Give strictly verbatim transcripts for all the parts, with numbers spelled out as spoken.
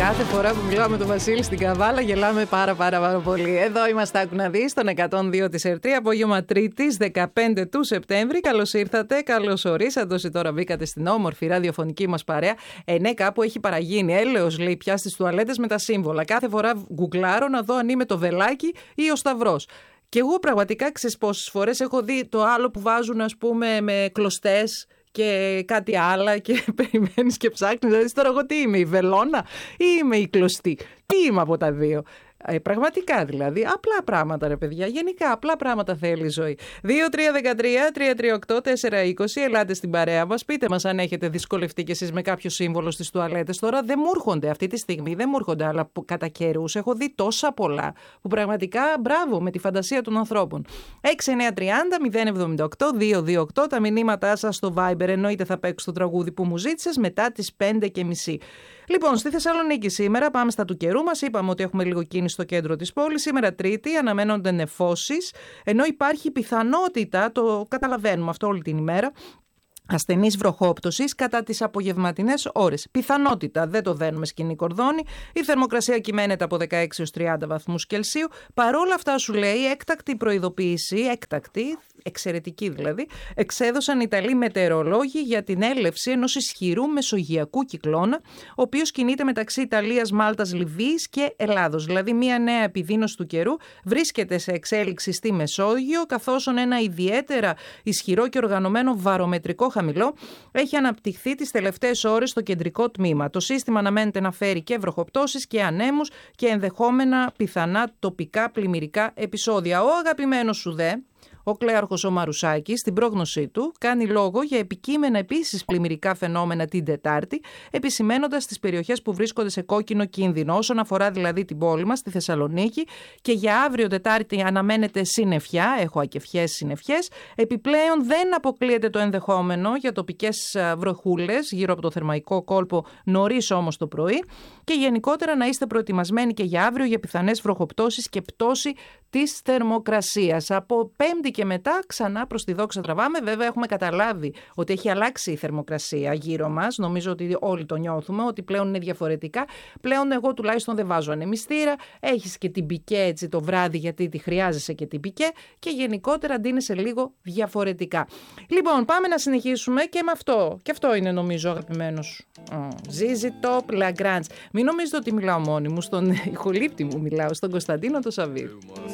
Κάθε φορά που μιλάω με τον Βασίλη στην Καβάλα γελάμε πάρα πάρα πάρα πολύ. Εδώ είμαστε, άκου να δεις, στον εκατόν δύο της ΕΡΤ, απόγευμα Τρίτης, δεκαπέντε του Σεπτέμβρη. Καλώς ήρθατε, καλώς ορίσατε όσοι τώρα μπήκατε στην όμορφη ραδιοφωνική μας παρέα. Ε, ναι, κάπου έχει παραγίνει. Έλεος, λέει, πια στις τουαλέτες με τα σύμβολα. Κάθε φορά γκουγκλάρω να δω αν είμαι το βελάκι ή ο Σταυρός. Και εγώ πραγματικά, ξέρεις πόσες φορές έχω δει το άλλο που βάζουν, ας πούμε, με κλωστές και κάτι άλλα και περιμένεις και ψάχνεις. Δηλαδή, τώρα εγώ τι είμαι, η βελόνα ή είμαι η κλωστή? Τι είμαι από τα δύο? Ε, πραγματικά δηλαδή. Απλά πράγματα, ρε παιδιά. Γενικά, απλά πράγματα θέλει η ζωή. δύο τρία ένα τρία τρία τρία οκτώ τέσσερα είκοσι. Ελάτε στην παρέα μας. Πείτε μας αν έχετε δυσκολευτεί κι εσείς με κάποιο σύμβολο στις τουαλέτες. Τώρα δεν μου έρχονται αυτή τη στιγμή, δεν μου έρχονται, αλλά κατά καιρούς έχω δει τόσα πολλά που πραγματικά μπράβο με τη φαντασία των ανθρώπων. έξι εννιά τριάντα μηδέν εβδομήντα οκτώ διακόσια είκοσι οκτώ. Τα μηνύματά σας στο Viber. Εννοείται θα παίξω το τραγούδι που μου ζήτησες μετά τις πέντε και μισή. Λοιπόν, στη Θεσσαλονίκη σήμερα πάμε στα του καιρού μας. Είπαμε ότι έχουμε λίγο κίνηση στο κέντρο της πόλης. Σήμερα Τρίτη αναμένονται νεφώσεις, ενώ υπάρχει πιθανότητα, το καταλαβαίνουμε αυτό όλη την ημέρα, ασθενής βροχόπτωσης κατά τις απογευματινές ώρες. Πιθανότητα, δεν το δένουμε σκηνή κορδόνη. Η θερμοκρασία κυμαίνεται από δεκαέξι έως τριάντα βαθμούς Κελσίου. Παρόλα αυτά, σου λέει, έκτακτη προειδοποίηση, έκτακτη, εξαιρετική δηλαδή, εξέδωσαν οι Ιταλοί μετεωρολόγοι για την έλευση ενός ισχυρού μεσογειακού κυκλώνα, ο οποίος κινείται μεταξύ Ιταλίας, Μάλτας, Λιβύης και Ελλάδος. Δηλαδή, μια νέα επιδείνωση του καιρού βρίσκεται σε εξέλιξη στη Μεσόγειο, καθώς ένα ιδιαίτερα ισχυρό και οργανωμένο βαρομετρικό χαμηλό έχει αναπτυχθεί τις τελευταίες ώρες στο κεντρικό τμήμα. Το σύστημα αναμένεται να φέρει και βροχοπτώσεις και ανέμους και ενδεχόμενα πιθανά τοπικά πλημμυρικά επεισόδια. Ο αγαπημένος σου δε, ο κλέαρχος ο Μαρουσάκης, στην πρόγνωσή του, κάνει λόγο για επικείμενα επίσης πλημμυρικά φαινόμενα την Τετάρτη, επισημαίνοντας τις περιοχές που βρίσκονται σε κόκκινο κίνδυνο. Όσον αφορά δηλαδή την πόλη μας, τη Θεσσαλονίκη, και για αύριο Τετάρτη αναμένεται συννεφιά, έχω ακευχές συννεφιές. Επιπλέον δεν αποκλείεται το ενδεχόμενο για τοπικές βροχούλες γύρω από το θερμαϊκό κόλπο νωρίς όμως το πρωί, και γενικότερα να είστε προετοιμασμένοι και για αύριο για πιθανές βροχοπτώσεις και πτώση της θερμοκρασίας. Από Πέμπτη και μετά ξανά προς τη δόξα τραβάμε. Βέβαια έχουμε καταλάβει ότι έχει αλλάξει η θερμοκρασία γύρω μας. Νομίζω ότι όλοι το νιώθουμε, ότι πλέον είναι διαφορετικά. Πλέον εγώ τουλάχιστον δεν βάζω ανεμιστήρα. Έχεις και την πικέ έτσι το βράδυ, γιατί τη χρειάζεσαι και την πικέ, και γενικότερα ντύνεσαι λίγο διαφορετικά. Λοιπόν, πάμε να συνεχίσουμε και με αυτό. Και αυτό είναι νομίζω αγαπημένος. Ζίζι Top Lagrange. Μην νομίζετε ότι μιλάω μόνη μου, στον ηχολήπτη μου μιλάω, στον Κωνσταντίνο το Σαββίδη.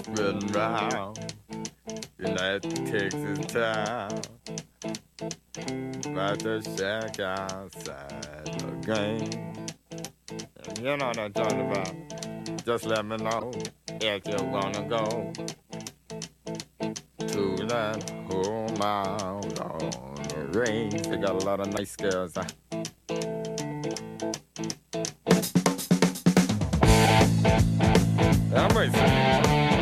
You know, it takes its time, but to check outside the game. And you know what I'm talking about. Just let me know if you wanna go to that home out on the range. They got a lot of nice girls. Huh?